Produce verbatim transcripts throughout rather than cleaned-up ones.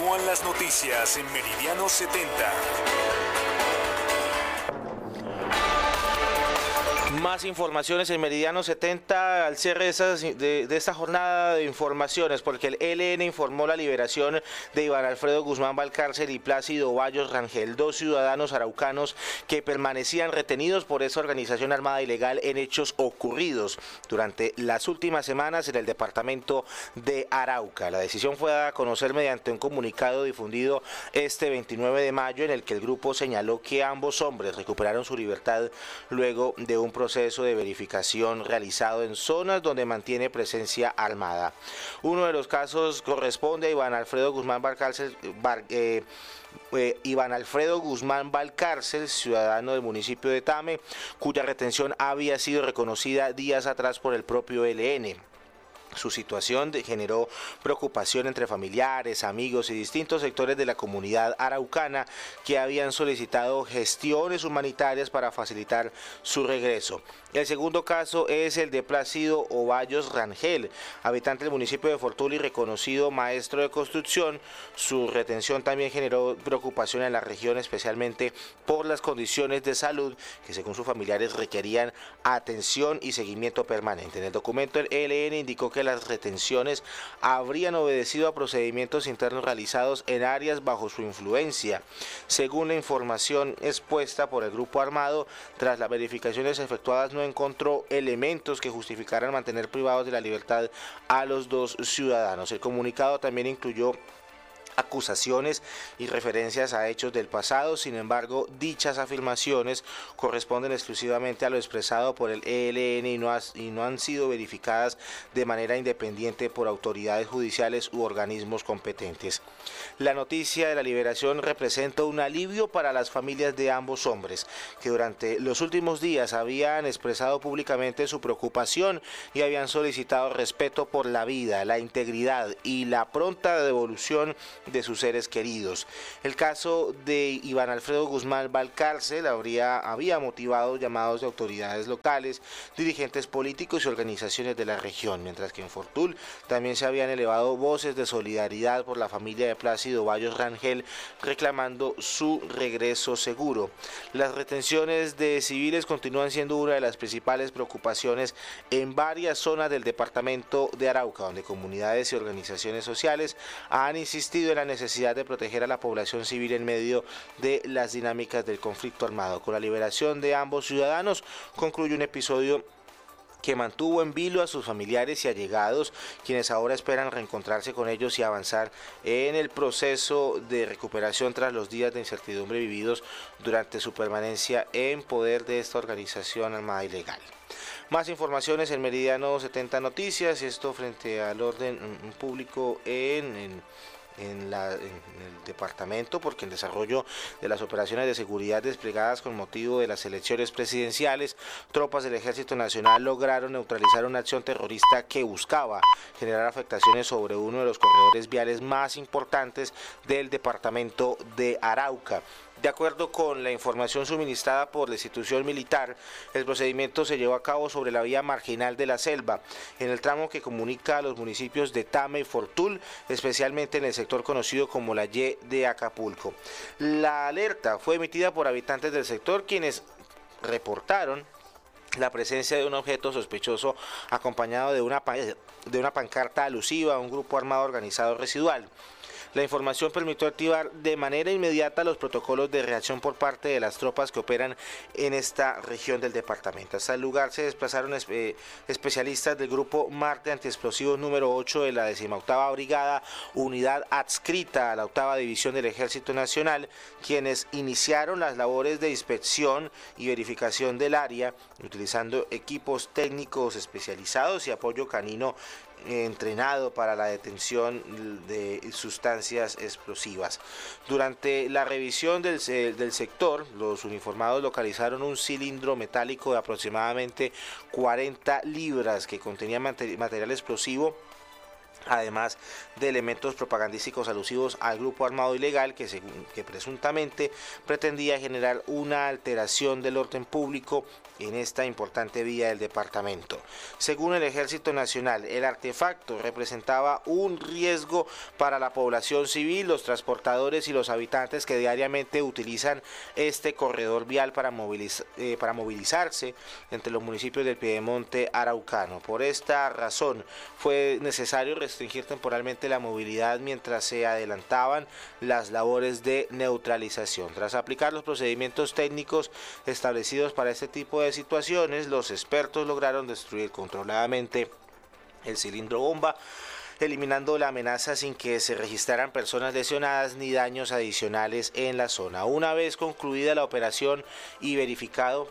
Continúan las noticias en Meridiano setenta. Más informaciones en Meridiano setenta al cierre de, esas, de, de esta jornada de informaciones, porque el E L N informó la liberación de Iván Alfredo Guzmán Valcárcel y Plácido Hoyos Rangel, dos ciudadanos araucanos que permanecían retenidos por esa organización armada ilegal en hechos ocurridos durante las últimas semanas en el departamento de Arauca. La decisión fue dada a conocer mediante un comunicado difundido este veintinueve de mayo, en el que el grupo señaló que ambos hombres recuperaron su libertad luego de un proceso proceso de verificación realizado en zonas donde mantiene presencia armada. Uno de los casos corresponde a Iván Alfredo Guzmán Valcárcel, Bar, eh, eh, Iván Alfredo Guzmán Valcárcel, ciudadano del municipio de Tame, cuya retención había sido reconocida días atrás por el propio E L N. Su situación generó preocupación entre familiares, amigos y distintos sectores de la comunidad araucana que habían solicitado gestiones humanitarias para facilitar su regreso. El segundo caso es el de Plácido Hoyos Rangel, habitante del municipio de Fortul y reconocido maestro de construcción. Su retención también generó preocupación en la región, especialmente por las condiciones de salud que, según sus familiares, requerían atención y seguimiento permanente. En el documento, el E L N indicó que las retenciones habrían obedecido a procedimientos internos realizados en áreas bajo su influencia. Según la información expuesta por el grupo armado, tras las verificaciones efectuadas no encontró elementos que justificaran mantener privados de la libertad a los dos ciudadanos. El comunicado también incluyó acusaciones y referencias a hechos del pasado. Sin embargo, dichas afirmaciones corresponden exclusivamente a lo expresado por el E L N y no, ha, y no han sido verificadas de manera independiente por autoridades judiciales u organismos competentes. La noticia de la liberación representa un alivio para las familias de ambos hombres, que durante los últimos días habían expresado públicamente su preocupación y habían solicitado respeto por la vida, la integridad y la pronta devolución de sus seres queridos. El caso de Iván Alfredo Guzmán Valcárcel habría, había motivado llamados de autoridades locales, dirigentes políticos y organizaciones de la región, mientras que en Fortul también se habían elevado voces de solidaridad por la familia de Plácido Hoyos Rangel, reclamando su regreso seguro. Las retenciones de civiles continúan siendo una de las principales preocupaciones en varias zonas del departamento de Arauca, donde comunidades y organizaciones sociales han insistido en la necesidad de proteger a la población civil en medio de las dinámicas del conflicto armado. Con la liberación de ambos ciudadanos concluye un episodio que mantuvo en vilo a sus familiares y allegados, quienes ahora esperan reencontrarse con ellos y avanzar en el proceso de recuperación tras los días de incertidumbre vividos durante su permanencia en poder de esta organización armada ilegal. Más informaciones en Meridiano setenta Noticias, y esto frente al orden público en... en En, la, en el departamento, porque en desarrollo de las operaciones de seguridad desplegadas con motivo de las elecciones presidenciales, tropas del Ejército Nacional lograron neutralizar una acción terrorista que buscaba generar afectaciones sobre uno de los corredores viales más importantes del departamento de Arauca. De acuerdo con la información suministrada por la institución militar, el procedimiento se llevó a cabo sobre la vía marginal de la Selva, en el tramo que comunica a los municipios de Tame y Fortul, especialmente en el sector conocido como la Y de Acapulco. La alerta fue emitida por habitantes del sector, quienes reportaron la presencia de un objeto sospechoso acompañado de una, de una pancarta alusiva a un grupo armado organizado residual. La información permitió activar de manera inmediata los protocolos de reacción por parte de las tropas que operan en esta región del departamento. Hasta el lugar se desplazaron espe especialistas del Grupo Marte Antiexplosivos número ocho de la decimoctava Brigada, unidad adscrita a la octava División del Ejército Nacional, quienes iniciaron las labores de inspección y verificación del área, utilizando equipos técnicos especializados y apoyo canino entrenado para la detención de sustancias explosivas. Durante la revisión del, del sector, los uniformados localizaron un cilindro metálico de aproximadamente cuarenta libras que contenía material explosivo además de elementos propagandísticos alusivos al grupo armado ilegal que, según, que presuntamente pretendía generar una alteración del orden público en esta importante vía del departamento. Según el Ejército Nacional, el artefacto representaba un riesgo para la población civil, los transportadores y los habitantes que diariamente utilizan este corredor vial para, moviliz eh, para movilizarse entre los municipios del Piedemonte araucano. Por esta razón fue necesario restringir temporalmente la movilidad mientras se adelantaban las labores de neutralización. Tras aplicar los procedimientos técnicos establecidos para este tipo de situaciones, los expertos lograron destruir controladamente el cilindro bomba, eliminando la amenaza sin que se registraran personas lesionadas ni daños adicionales en la zona. Una vez concluida la operación y verificado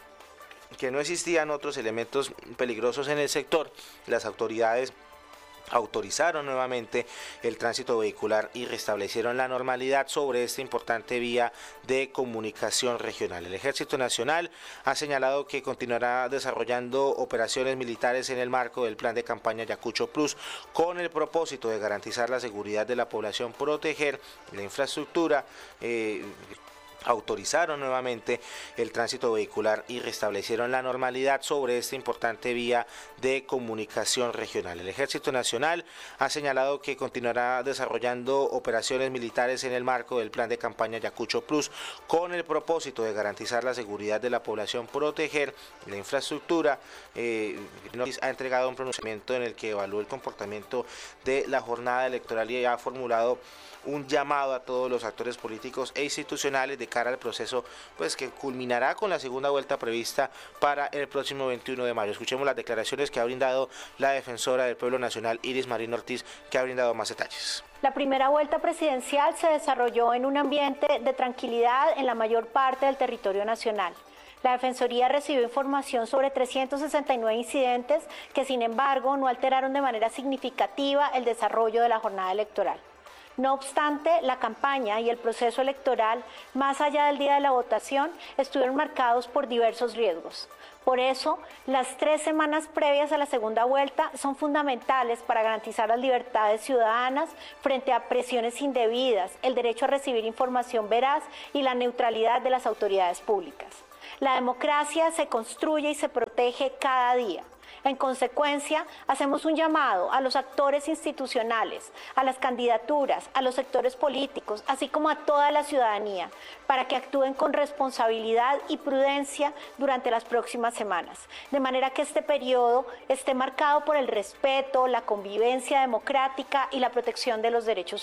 que no existían otros elementos peligrosos en el sector, las autoridades autorizaron nuevamente el tránsito vehicular y restablecieron la normalidad sobre esta importante vía de comunicación regional. El Ejército Nacional ha señalado que continuará desarrollando operaciones militares en el marco del plan de campaña Ayacucho Plus con el propósito de garantizar la seguridad de la población, proteger la infraestructura, eh, autorizaron nuevamente el tránsito vehicular y restablecieron la normalidad sobre esta importante vía de comunicación regional. El Ejército Nacional ha señalado que continuará desarrollando operaciones militares en el marco del plan de campaña Ayacucho Plus con el propósito de garantizar la seguridad de la población, proteger la infraestructura. Eh, ha entregado un pronunciamiento en el que evaluó el comportamiento de la jornada electoral y ha formulado un llamado a todos los actores políticos e institucionales de cara al proceso, pues que culminará con la segunda vuelta prevista para el próximo veintiuno de mayo. Escuchemos las declaraciones que ha brindado la defensora del pueblo nacional, Iris Marín Ortiz, que ha brindado más detalles. La primera vuelta presidencial se desarrolló en un ambiente de tranquilidad en la mayor parte del territorio nacional. La Defensoría recibió información sobre trescientos sesenta y nueve incidentes que, sin embargo, no alteraron de manera significativa el desarrollo de la jornada electoral. No obstante, la campaña y el proceso electoral, más allá del día de la votación, estuvieron marcados por diversos riesgos. Por eso, las tres semanas previas a la segunda vuelta son fundamentales para garantizar las libertades ciudadanas frente a presiones indebidas, el derecho a recibir información veraz y la neutralidad de las autoridades públicas. La democracia se construye y se protege cada día. En consecuencia, hacemos un llamado a los actores institucionales, a las candidaturas, a los sectores políticos, así como a toda la ciudadanía, para que actúen con responsabilidad y prudencia durante las próximas semanas, de manera que este periodo esté marcado por el respeto, la convivencia democrática y la protección de los derechos humanos.